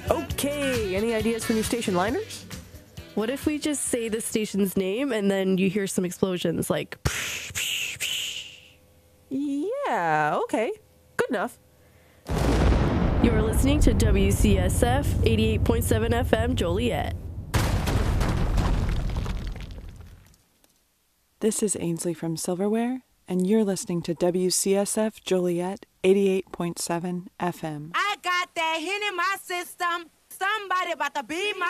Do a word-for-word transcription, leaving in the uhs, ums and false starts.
Okay, any ideas for new station liners? What if we just say the station's name and then you hear some explosions like... Yeah, okay. Good enough. You're listening to W C S F eighty-eight point seven F M Joliet. This is Ainsley from Silverware, and you're listening to W C S F Joliet eighty-eight point seven F M. I got that hit in my system. Somebody about to be my